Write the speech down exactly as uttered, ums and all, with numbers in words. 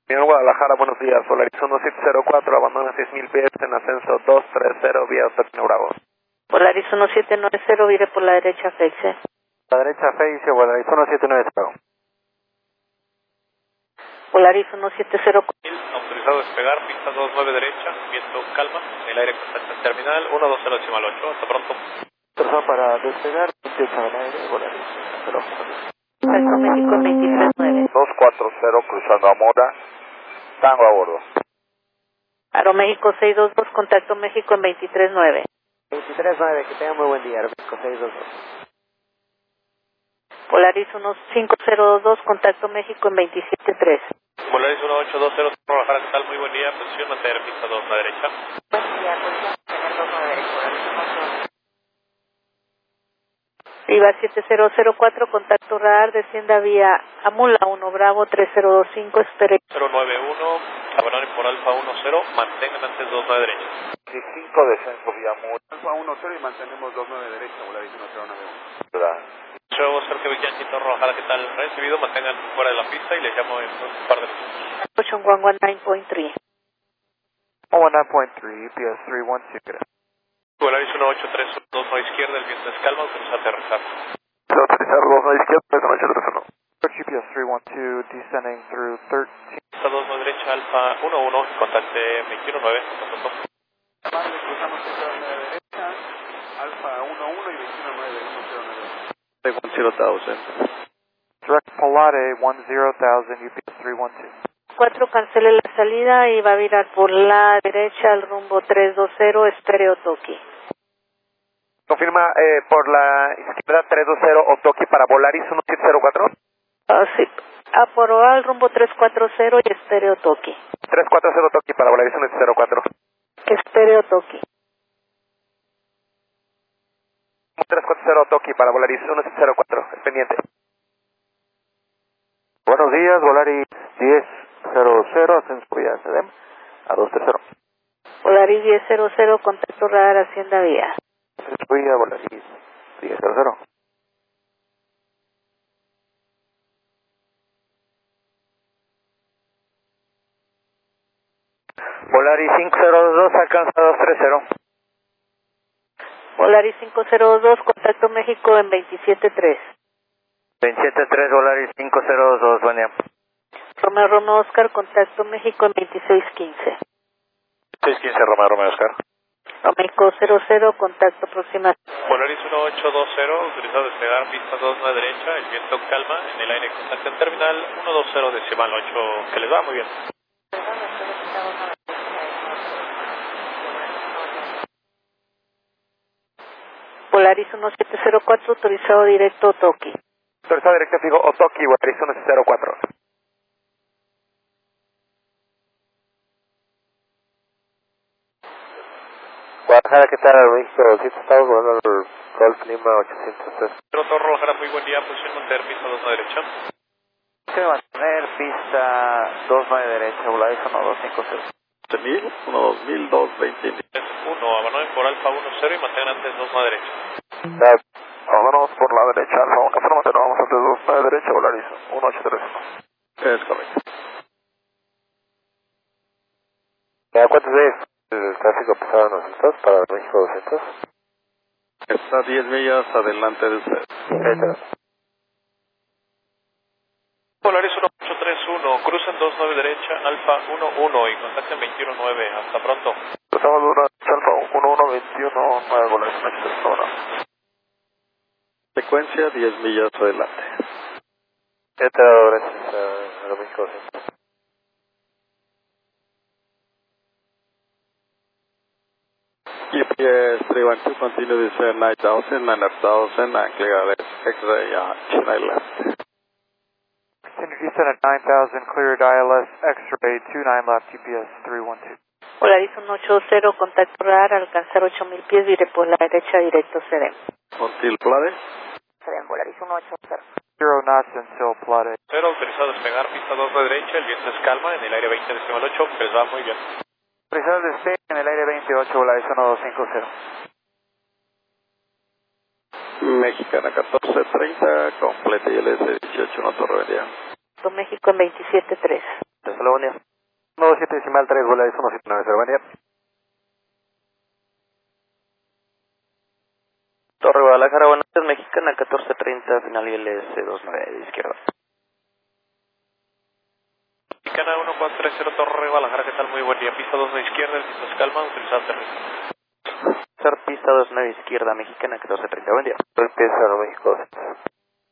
Señor Guadalajara, buenos días. Volaris uno siete cero cuatro, abandona seis mil pies en ascenso dos tres cero, vía Tecno Bravo. Volaris uno siete nueve cero, vire por la derecha, Face. La derecha, Face, Volaris uno siete nueve cero. Volaris uno siete cero cuatro. Autorizado a despegar, pista dos nueve derecha, viento calma, el aire contacto en terminal uno dos cero decimal ocho, hasta pronto. Autorizado para despegar, veintiocho al aire, Volaris cero. Contacto México en veintitrés nueve. dos cuatro cero, cruzando a Mora, Tango a bordo. Aro México seis dos dos, contacto México en veintitrés nueve. veintitrés nueve, que tenga muy buen día, México seis dos dos. Volaris uno cinco cero dos dos, contacto México en veintisiete tres. Volaris uno ocho dos cero, Guadalajara, ¿qué tal? Muy buen día, posición, mantener pista dos a la derecha. Buen día, posición, mantener dos a la derecha. Viva siete cero cero cuatro, contacto radar, descienda vía Amula uno Bravo tres cero dos cinco, espere. cero nueve uno, abandonen por Alfa uno cero, mantengan antes dos nueve derecha. cinco descenso vía Mura. Alfa uno cero y mantenemos dos nueve derecha, Volaris uno cero nueve uno. ¿Verdad? Soy Sergio Villanchito, Guadalajara, ¿qué tal? Recibido, mantengan fuera de la pista y les llamo en un par de minutos. Ocean one one nine point three. one nine point three, U P S three one two. Volaris uno ocho tres dos a izquierda, el viento es calma, autoriza aterrizar. Aterrizar dos a izquierda, uno ocho tres uno. G P S three one two, descending through thirteen. Pista dos nueve derecha, Alfa uno uno, contacte veintiuno nueve. Amable, cruzamos pista dos nueve derecha, Alfa uno uno y veintiuno nueve, uno cero nueve. one zero thousand. Direct Polade one zero thousand, U P S three one two. cuatro, cancele la salida y va a virar por la derecha al rumbo tres dos cero, espere Otoki. Confirma eh, por la izquierda tres dos cero, Otoki para Volaris uno siete cero cuatro. Ah, sí. A por al rumbo tres cuatro cero y espere Otoki. tres cuatro cero Otoki para Volaris uno siete cero cuatro. Espere Otoki. tres cuatro cero Otoki para Volaris uno siete cero cuatro, es pendiente. Buenos días, Volaris diez cero cero, ascenso vía S D M a dos tres cero. Volaris diez cero cero, contacto radar, hacienda vía. Ascenso vía Volaris diez cero cero. Volaris cinco cero dos dos, alcanza dos tres cero. Volaris cinco cero dos, contacto México en veintisiete tres. veintisiete tres, Volaris cinco cero dos dos, buen día. Romeo Romeo Oscar, contacto México en veintiséis quince. seis quince, Romeo Romeo Oscar. México cero cero, contacto próxima. Volaris uno ocho dos cero, autorizado a despegar, pista dos nueve derecha, el viento calma, en el aire contacto en terminal uno dos cero decimal ocho, que les va muy bien. Volaris uno siete cero cuatro, autorizado directo Otoki. Autorizado directo fijo Otoki, Volaris uno siete cero cuatro. Guadalajara, ¿qué tal? México, sí, estamos volando al Golf Lima ochocientos tres. Rotor Guadalajara, muy buen día, posición mantener pista dos nueve derecha. Quiero mantener pista dos nueve derecha, Volaris uno dos cinco cero. mil, uno dos mil, dos veinte. uno, abandonen por Alfa uno cero y mantengan antes dos nueve derecha. Vámonos por la derecha, Alfa uno cero, mantenemos antes dos nueve derecha, Volaris uno ocho tres uno. Es correcto. ¿Cuántos de el tráfico pesado nos estás para México doscientos? Está diez millas adelante de usted. Volaris uno ocho tres uno, crucen dos nueve derecha, Alfa uno uno y contacten veintiuno nueve. Hasta pronto. Estamos una Alfa uno uno veintiuno nueve, Volaris uno ocho tres uno. Secuencia diez millas adelante. Este gracias a México doscientos. U P S three one two, continue descend nine thousand, nine thousand, and clear left, X-ray, uh, Chennai left. Continue descend at nine thousand, cleared I L S, X-ray, two nine left, U P S three one two. Volaris uno ocho cero, contacto radar, alcanzar ocho mil pies, vire por la derecha directo C D M. Until Plade. C D M, Volaris uno ocho cero. Zero knots until Plade. Cero, autorizado a despegar, pista dos de derecha, el viento es calma, en el aire veinte decimal ocho, que les va muy bien. Autorizado despegue en el aire veintiocho, Volaris uno dos cinco cero. Mexicana catorce treinta, complete I L S dieciocho, no torre vendida. México en veintisiete tres. Hola, buen día. uno siete decimal tres, bola es uno siete nueve cero, buen día. Torre Guadalajara, buenas noches, Mexicana catorce treinta, final I L S dos nueve de izquierda. Mexicana uno cuatro tres cero, Torre Guadalajara, ¿qué tal? Muy buen día. Pista dos de izquierda, el piso es calma, utilizado terrestre. Ser pista dos nueve izquierda, Mexicana catorce treinta, buen día. Soy Pesaro, México.